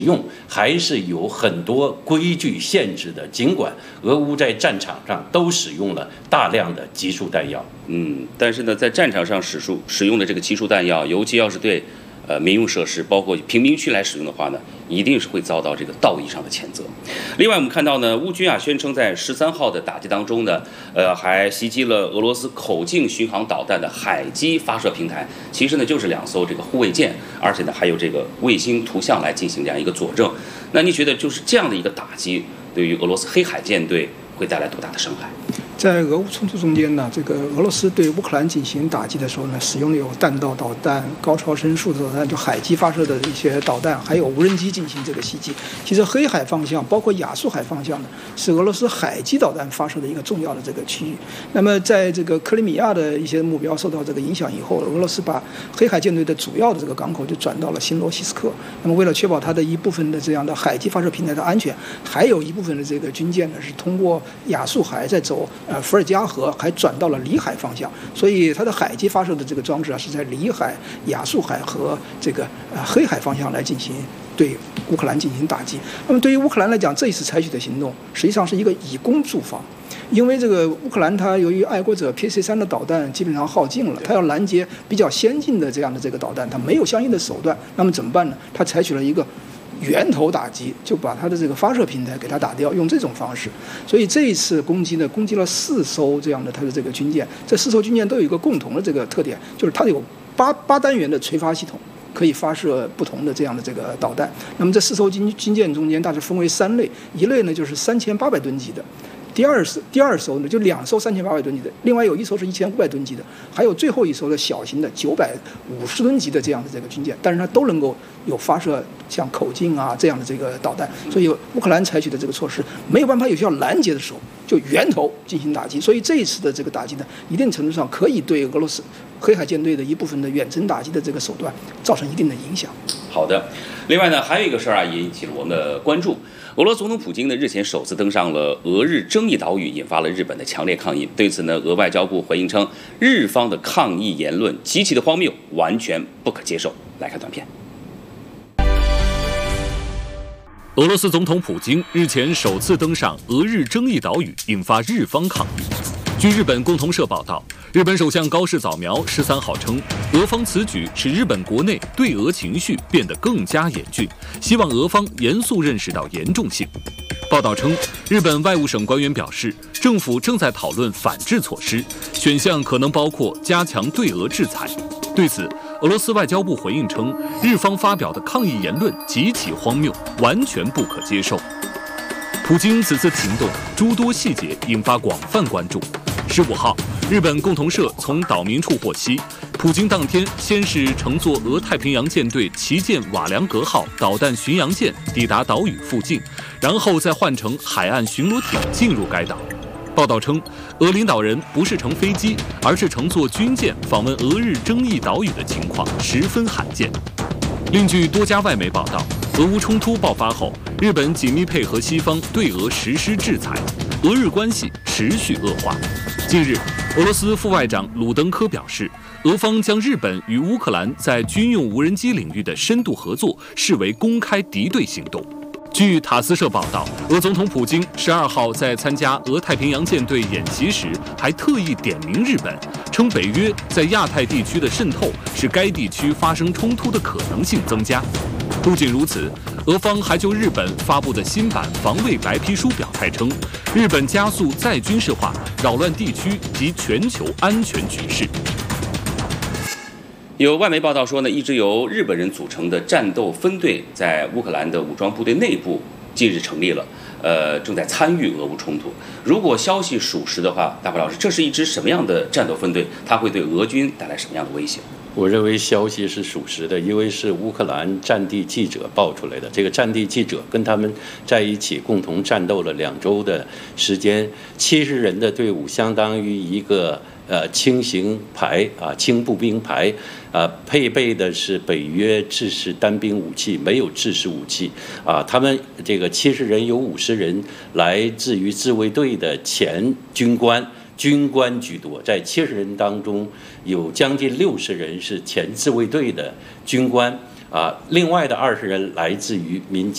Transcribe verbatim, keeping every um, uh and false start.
用还是有很多规矩限制的，尽管俄乌在战场上都使用了大量的集束弹药， 嗯，但是呢，在战场上使出使用的这个集束弹药，尤其要是对呃民用设施，包括贫民区来使用的话呢，一定是会遭到这个道义上的谴责。另外，我们看到呢，乌军啊宣称在十三号的打击当中呢，呃，还袭击了俄罗斯口径巡航导弹的海基发射平台，其实呢就是两艘这个护卫舰，而且呢还有这个卫星图像来进行这样一个佐证。那你觉得就是这样的一个打击，对于俄罗斯黑海舰队会带来多大的伤害？ 在俄乌冲突中间呢，这个俄罗斯对乌克兰进行打击的时候呢，使用的有弹道导弹、高超声速导弹，就海基发射的一些导弹，还有无人机进行这个袭击。其实黑海方向，包括亚速海方向呢，是俄罗斯海基导弹发射的一个重要的这个区域。那么，在这个克里米亚的一些目标受到这个影响以后，俄罗斯把黑海舰队的主要的这个港口就转到了新罗西斯克。那么，为了确保它的一部分的这样的海基发射平台的安全，还有一部分的这个军舰呢是通过亚速海在走。呃，伏尔加河还转到了里海方向，所以它的海基发射的这个装置啊，是在里海、亚速海和这个呃黑海方向来进行对乌克兰进行打击。那么对于乌克兰来讲，这一次采取的行动实际上是一个以攻助防，因为这个乌克兰它由于爱国者 P C 三的导弹基本上耗尽了，它要拦截比较先进的这样的这个导弹，它没有相应的手段，那么怎么办呢？它采取了一个源头打击，就把它的这个发射平台给它打掉，用这种方式。所以这一次攻击呢，攻击了四艘这样的它的这个军舰。这四艘军舰都有一个共同的这个特点，就是它有八八单元的垂发系统，可以发射不同的这样的这个导弹。那么这四艘军军舰中间大致分为三类，一类呢就是三千八百吨级的。第二第二艘呢，就两艘三千八百吨级的，另外有一艘是一千五百吨级的，还有最后一艘的小型的九百五十吨级的这样的这个军舰，但是它都能够有发射像口径啊这样的这个导弹，所以乌克兰采取的这个措施没有办法有效拦截的时候，就源头进行打击。所以这一次的这个打击呢，一定程度上可以对俄罗斯黑海舰队的一部分的远程打击的这个手段造成一定的影响。 好的，另外呢，还有一个事儿啊，也引起了我们的关注。俄罗斯总统普京呢日前首次登上了俄日争议岛屿，引发了日本的强烈抗议。对此呢，俄外交部回应称，日方的抗议言论极其的荒谬，完全不可接受。来看短片。 俄罗斯总统普京日前首次登上俄日争议岛屿，引发日方抗议。据日本共同社报道，日本首相高市早苗十三号称，俄方此举使日本国内对俄情绪变得更加严峻，希望俄方严肃认识到严重性。报道称，日本外务省官员表示，政府正在讨论反制措施，选项可能包括加强对俄制裁。对此，俄罗斯外交部回应称，日方发表的抗议言论极其荒谬，完全不可接受。普京此次行动诸多细节引发广泛关注。十五号，日本共同社从岛民处获悉，普京当天先是乘坐俄太平洋舰队旗舰瓦良格号导弹巡洋舰抵达岛屿附近，然后再换乘海岸巡逻艇进入该岛。报道称，俄领导人不是乘飞机，而是乘坐军舰访问俄日争议岛屿的情况十分罕见。另据多家外媒报道，俄乌冲突爆发后，日本紧密配合西方对俄实施制裁，俄日关系持续恶化。近日，俄罗斯副外长鲁登科表示，俄方将日本与乌克兰在军用无人机领域的深度合作视为公开敌对行动。据塔斯社报道，俄总统普京十二号在参加俄太平洋舰队演习时，还特意点名日本，称北约在亚太地区的渗透使该地区发生冲突的可能性增加。不仅如此，俄方还就日本发布的新版防卫白皮书表态称，日本加速再军事化，扰乱地区及全球安全局势。 有外媒报道说呢，一支由日本人组成的战斗分队在乌克兰的武装部队内部近日成立了，呃，正在参与俄乌冲突。如果消息属实的话，大白老师，这是一支什么样的战斗分队？它会对俄军带来什么样的威胁？ 我认为消息是属实的，因为是乌克兰战地记者爆出来的。这个战地记者跟他们在一起共同战斗了两周的时间，七十人的队伍相当于一个呃轻型排啊轻步兵排，啊配备的是北约制式单兵武器，没有制式武器啊。他们这个七十人有五十人来自于自卫队的前军官。军官居多，在七十人当中，有将近六十人是前自卫队的军官啊，另外的二十人来自于民